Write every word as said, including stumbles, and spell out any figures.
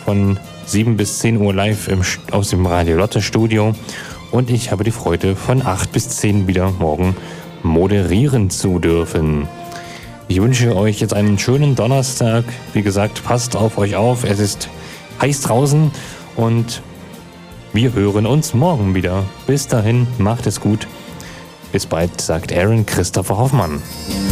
von sieben bis zehn Uhr live im, aus dem Radio Lotte Studio. Und ich habe die Freude, von acht bis zehn wieder morgen moderieren zu dürfen. Ich wünsche euch jetzt einen schönen Donnerstag. Wie gesagt, passt auf euch auf. Es ist heiß draußen und wir hören uns morgen wieder. Bis dahin, macht es gut. Bis bald, sagt Aaron Christopher Hoffmann.